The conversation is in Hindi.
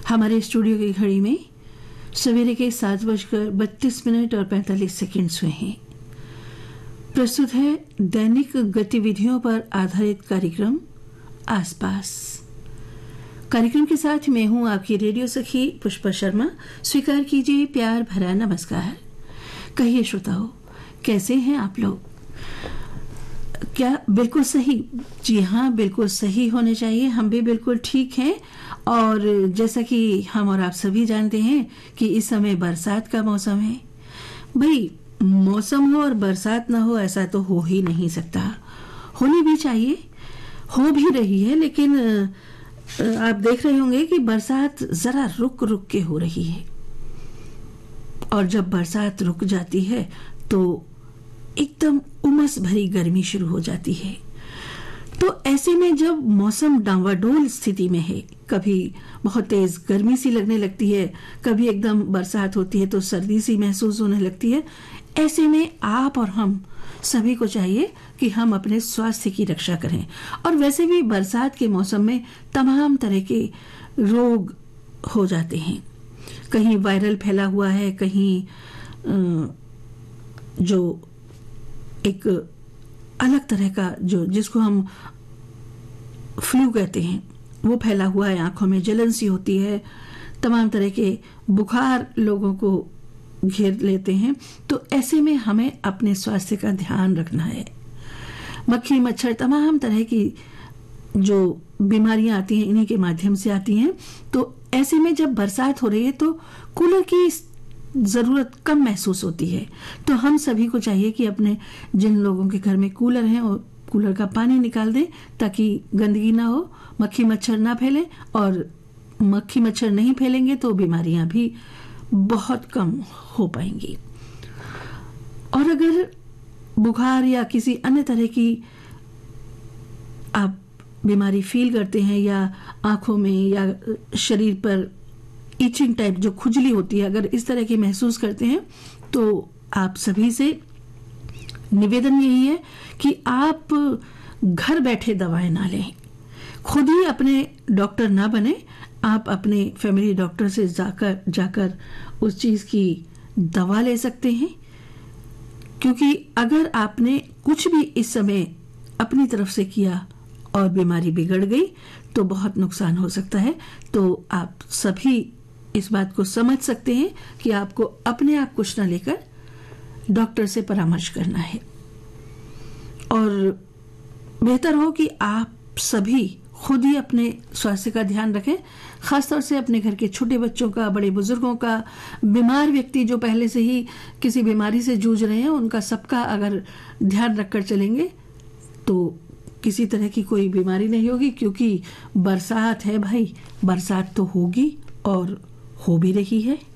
हमारे स्टूडियो की घड़ी में सवेरे के 7:32 और 45 सेकंड हुए हैं। प्रस्तुत है दैनिक गतिविधियों पर आधारित कार्यक्रम आसपास। कार्यक्रम के साथ मैं हूं आपकी रेडियो सखी पुष्पा शर्मा। स्वीकार कीजिए प्यार भरा नमस्कार। कहिए श्रोताओ, कैसे हैं आप लोग? क्या बिल्कुल सही? जी हाँ, बिल्कुल सही होने चाहिए। हम भी बिल्कुल ठीक हैं। और जैसा कि हम और आप सभी जानते हैं कि इस समय बरसात का मौसम है। भाई, मौसम हो और बरसात ना हो ऐसा तो हो ही नहीं सकता। होनी भी चाहिए, हो भी रही है, लेकिन आप देख रहे होंगे कि बरसात जरा रुक रुक के हो रही है। और जब बरसात रुक जाती है तो एकदम उमस भरी गर्मी शुरू हो जाती है। तो ऐसे में जब मौसम डांवाडोल स्थिति में है, कभी बहुत तेज गर्मी सी लगने लगती है, कभी एकदम बरसात होती है तो सर्दी सी महसूस होने लगती है। ऐसे में आप और हम सभी को चाहिए कि हम अपने स्वास्थ्य की रक्षा करें। और वैसे भी बरसात के मौसम में तमाम तरह के रोग हो जाते हैं। कहीं वायरल फैला हुआ है, कहीं जो एक अलग तरह का जिसको हम फ्लू कहते हैं वो फैला हुआ है। आंखों में जलन सी होती है, तमाम तरह के बुखार लोगों को घेर लेते हैं। तो ऐसे में हमें अपने स्वास्थ्य का ध्यान रखना है। मक्खी मच्छर तमाम तरह की जो बीमारियां आती हैं इन्हीं के माध्यम से आती हैं। तो ऐसे में जब बरसात हो रही है तो कूलर की जरूरत कम महसूस होती है। तो हम सभी को चाहिए कि अपने जिन लोगों के घर में कूलर है और कूलर का पानी निकाल दें ताकि गंदगी ना हो, मक्खी मच्छर ना फैले। और मक्खी मच्छर नहीं फैलेंगे तो बीमारियां भी बहुत कम हो पाएंगी। और अगर बुखार या किसी अन्य तरह की आप बीमारी फील करते हैं या आंखों में या शरीर पर इचिंग टाइप जो खुजली होती है, अगर इस तरह की महसूस करते हैं तो आप सभी से निवेदन यही है कि आप घर बैठे दवाएं ना लें। खुद ही अपने डॉक्टर ना बने। आप अपने फैमिली डॉक्टर से जाकर उस चीज की दवा ले सकते हैं। क्योंकि अगर आपने कुछ भी इस समय अपनी तरफ से किया और बीमारी बिगड़ गई तो बहुत नुकसान हो सकता है। तो आप सभी इस बात को समझ सकते हैं कि आपको अपने आप कुछ ना लेकर डॉक्टर से परामर्श करना है। और बेहतर हो कि आप सभी खुद ही अपने स्वास्थ्य का ध्यान रखें, खासतौर से अपने घर के छोटे बच्चों का, बड़े बुजुर्गों का, बीमार व्यक्ति जो पहले से ही किसी बीमारी से जूझ रहे हैं, उनका सबका अगर ध्यान रखकर चलेंगे तो किसी तरह की कोई बीमारी नहीं होगी। क्योंकि बरसात है भाई, बरसात तो होगी और हो भी रही है।